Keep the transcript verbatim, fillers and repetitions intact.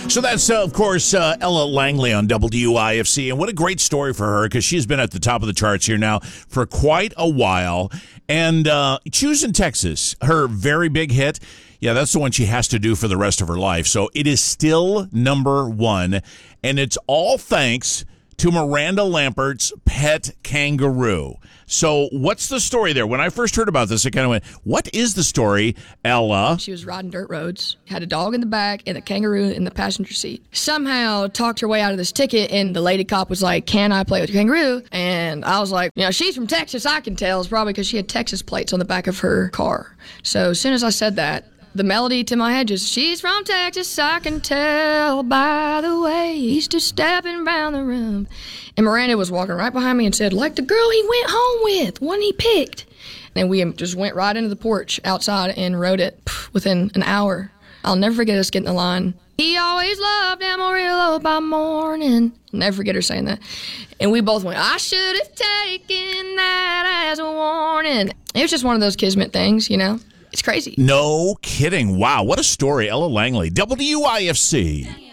So that's, uh, of course, uh, Ella Langley on W I F C. And what a great story for her, because she's been at the top of the charts here now for quite a while. And uh, Choosing Texas, her very big hit. Yeah, that's the one she has to do for the rest of her life. So it is still number one. And it's all thanks to Miranda Lampert's pet kangaroo. So what's the story there? When I first heard about this, I kind of went, what is the story, Ella? She was riding dirt roads, had a dog in the back and a kangaroo in the passenger seat. Somehow talked her way out of this ticket, and the lady cop was like, can I play with your kangaroo? And I was like, you know, she's from Texas, I can tell. It's probably because she had Texas plates on the back of her car. So as soon as I said that, the melody to my head just, she's from Texas, I can tell by the way he's just stepping around the room. And Miranda was walking right behind me and said, like the girl he went home with, one he picked. And we just went right into the porch outside and wrote it within an hour. I'll never forget us getting the line, he always loved Amarillo by morning. I'll never forget her saying that. And we both went, I should have taken that as a warning. It was just one of those kismet things, you know? It's crazy. No kidding. Wow, what a story. Ella Langley, W I F C.